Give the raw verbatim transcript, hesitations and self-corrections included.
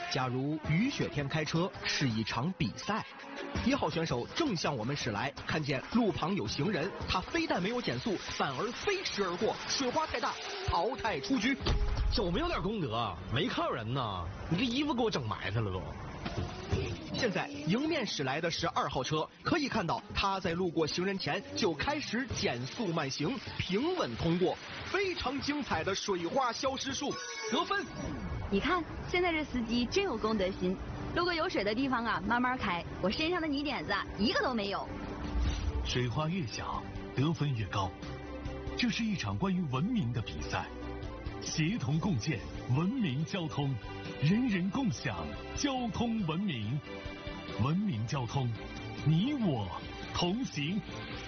假如雨雪天开车是一场比赛，一号选手正向我们驶来，看见路旁有行人，他非但没有减速，反而飞驰而过，水花太大，淘汰出局。 有没有点功德？没看有人呢，你这衣服给我整埋汰了都。 现在迎面驶来的是二号车，可以看到他在路过行人前就开始减速慢行，平稳通过，非常精彩的水花消失术，得分。 你看，现在这司机真有公德心，路过有水的地方啊，慢慢开。我身上的泥点子一个都没有。 水花越小，得分越高。这是一场关于文明的比赛，协同共建文明交通，人人共享交通文明。文明交通，你我同行。